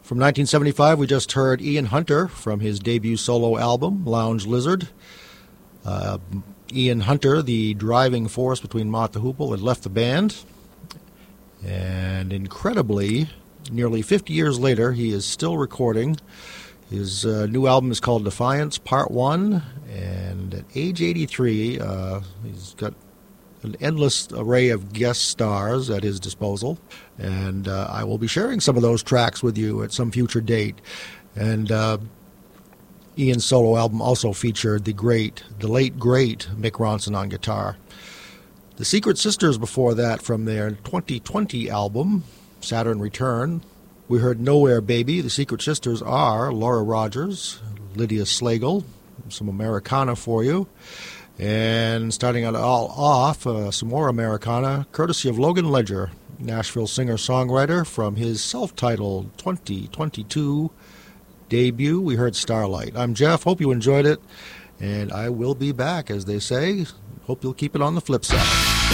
From 1975, we just heard Ian Hunter from his debut solo album, Lounge Lizard. Ian Hunter, the driving force between Mott the Hoople, had left the band. And incredibly, nearly 50 years later, he is still recording. His new album is called Defiance Part 1. And at age 83, he's got an endless array of guest stars at his disposal, and I will be sharing some of those tracks with you at some future date. And Ian's solo album also featured the late great Mick Ronson on guitar. The Secret Sisters before that, from their 2020 album, Saturn Return, we heard Nowhere Baby. The Secret Sisters are Laura Rogers, Lydia Slagle, some Americana for you. And starting it all off, some more Americana, courtesy of Logan Ledger, Nashville singer-songwriter, from his self-titled 2022 debut. We heard Starlight. I'm Jeff. Hope you enjoyed it, and I will be back, as they say. Hope you'll keep it on the flip side.